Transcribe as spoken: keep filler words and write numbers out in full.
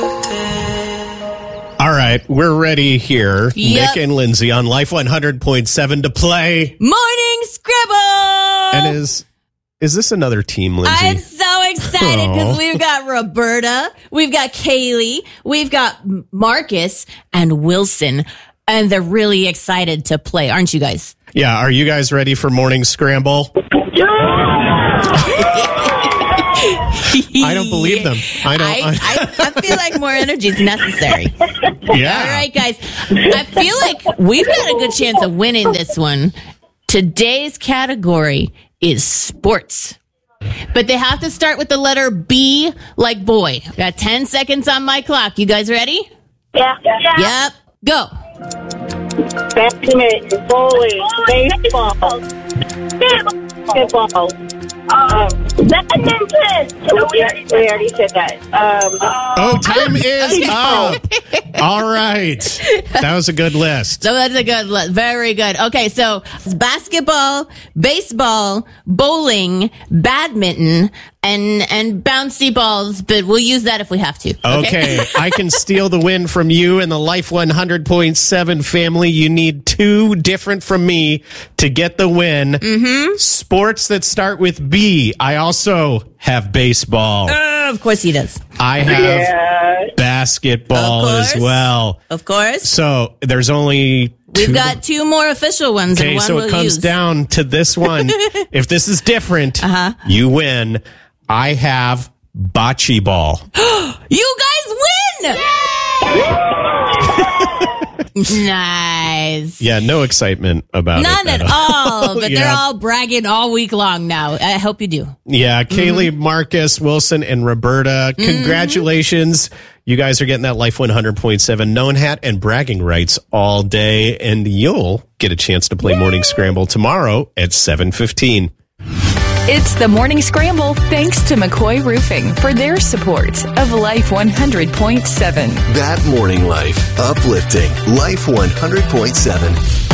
All right, we're ready here, Yep. Nick and Lindsay on Life one hundred point seven to play. Morning Scribble! And is is this another team, Lindsay? I'm so excited because Aw. we've got Roberta, we've got Kaylee, we've got Marcus and Wilson, and they're really excited to play, aren't you guys? Yeah, are you guys ready for Morning Scramble? I don't believe them. I don't. I, I, I feel like more energy is necessary. yeah. All right, guys. I feel like we've got a good chance of winning this one. Today's category is sports. But they have to start with the letter B, like boy. Got ten seconds on my clock. You guys ready? Yeah. yeah. Yep. Go. Badminton, bowling, baseball, basketball, um, badminton. We already, we already said that. Um, Oh, time is up. All right. That was a good list. So that's a good list. Very good. Okay, so it's basketball, baseball, bowling, badminton, and and bouncy balls, but we'll use that if we have to. Okay, I can steal the win from you and the Life one hundred point seven family. You need two different from me to get the win. Mm-hmm. Sports that start with B. I also have baseball. Uh, of course he does. I have yeah. basketball Of as course. well. Of course. So there's only We've two. got two more official ones, and Okay, one so we'll it comes use. down to this one. If this is different, uh-huh. you win. I have bocce ball. You guys win! Nice. Yeah, no excitement about None it. at all, but they're Yeah. all bragging all week long now. I hope you do. Yeah, Kaylee, Mm-hmm. Marcus, Wilson, and Roberta, congratulations. You guys are getting that Life one hundred point seven known hat and bragging rights all day, and you'll get a chance to play Morning Scramble tomorrow at seven fifteen. It's the Morning Scramble, thanks to McCoy Roofing for their support of Life one hundred point seven. That morning life. Uplifting. Life one hundred point seven.